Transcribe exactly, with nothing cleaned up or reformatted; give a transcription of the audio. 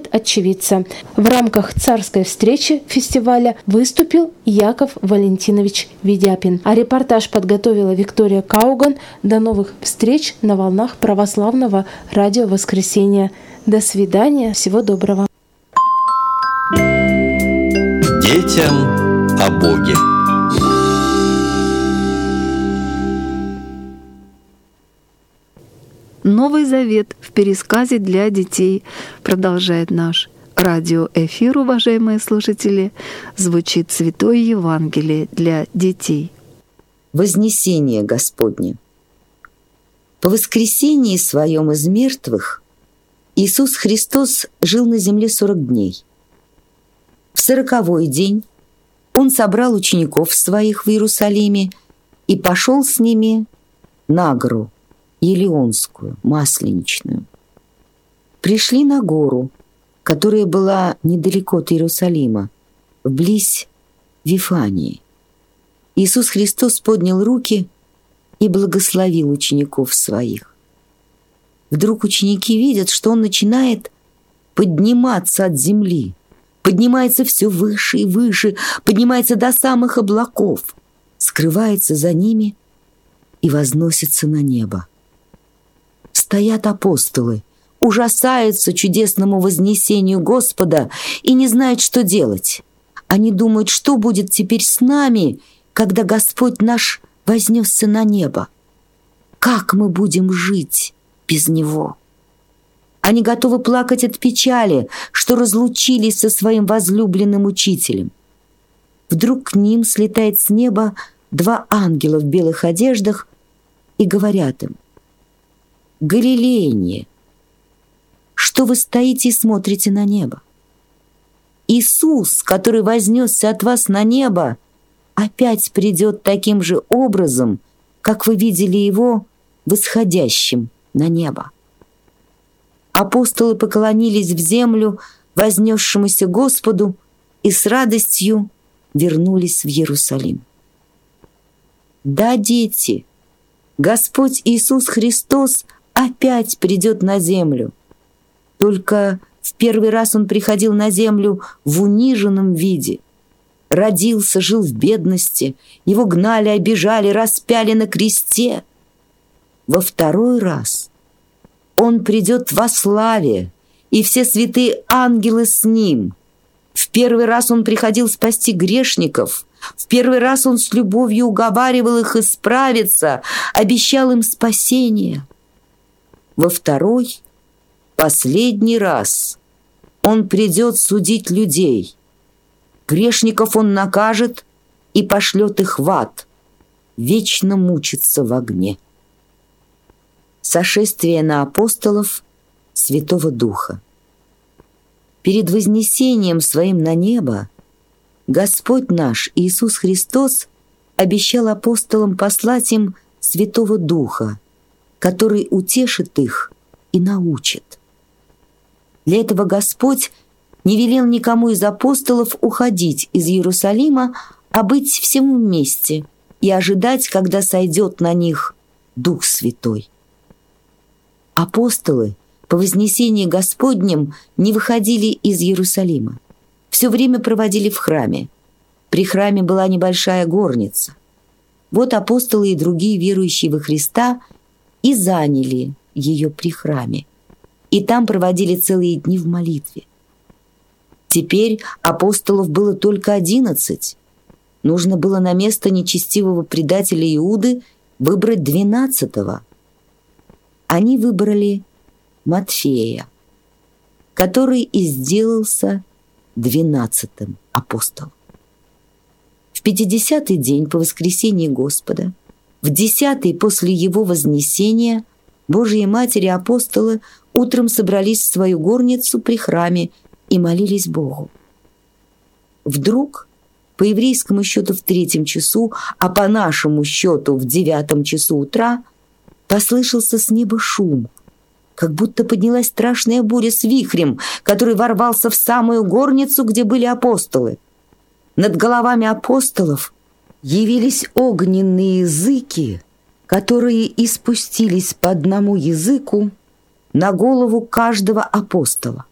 очевидца. В рамках царской встречи фестиваля выступил Яков Валентинович Ведяпин. А репортаж подготовила Виктория Кауган. До новых встреч на волнах православного радио «Воскресенье». До свидания. Всего доброго. Детям о Боге. Новый Завет в пересказе для детей, продолжает наш радиоэфир, уважаемые слушатели, звучит Святое Евангелие для детей. Вознесение Господне. По воскресении Своем из мертвых Иисус Христос жил на земле сорок дней. В сороковой день Он собрал учеников Своих в Иерусалиме и пошел с ними на гору Елеонскую, Масленичную. Пришли на гору, которая была недалеко от Иерусалима, вблизь Вифании. Иисус Христос поднял руки и благословил учеников Своих. Вдруг ученики видят, что Он начинает подниматься от земли, поднимается все выше и выше, поднимается до самых облаков, скрывается за ними и возносится на небо. Стоят апостолы, ужасаются чудесному вознесению Господа и не знают, что делать. Они думают, что будет теперь с нами, когда Господь наш вознесся на небо. Как мы будем жить без Него? Они готовы плакать от печали, что разлучились со своим возлюбленным учителем. Вдруг к ним слетает с неба два ангела в белых одеждах и говорят им: «Галилеяне, что вы стоите и смотрите на небо? Иисус, который вознесся от вас на небо, опять придет таким же образом, как вы видели Его восходящим на небо». Апостолы поклонились в землю вознесшемуся Господу и с радостью вернулись в Иерусалим. Да, дети, Господь Иисус Христос опять придет на землю. Только в первый раз Он приходил на землю в униженном виде. Родился, жил в бедности, Его гнали, обижали, распяли на кресте. Во второй раз Он придет во славе, и все святые ангелы с Ним. В первый раз Он приходил спасти грешников, в первый раз Он с любовью уговаривал их исправиться, обещал им спасение. Во второй, последний раз, Он придет судить людей. Грешников Он накажет и пошлет их в ад, вечно мучиться в огне. Сошествие на апостолов Святого Духа. Перед вознесением Своим на небо Господь наш Иисус Христос обещал апостолам послать им Святого Духа, который утешит их и научит. Для этого Господь не велел никому из апостолов уходить из Иерусалима, а быть всем вместе и ожидать, когда сойдет на них Дух Святой. Апостолы по вознесении Господнем не выходили из Иерусалима. Все время проводили в храме. При храме была небольшая горница. Вот апостолы и другие верующие во Христа и заняли ее при храме. И там проводили целые дни в молитве. Теперь апостолов было только одиннадцать. Нужно было на место нечестивого предателя Иуды выбрать двенадцатого. Они выбрали Матфея, который и сделался двенадцатым апостолом. В пятидесятый день по воскресении Господа, в десятый после Его вознесения, Божьей Матери апостолы утром собрались в свою горницу при храме и молились Богу. Вдруг, по еврейскому счету в третьем часу, а по нашему счету в девятом часу утра, послышался с неба шум, как будто поднялась страшная буря с вихрем, который ворвался в самую горницу, где были апостолы. Над головами апостолов явились огненные языки, которые испустились по одному языку на голову каждого апостола.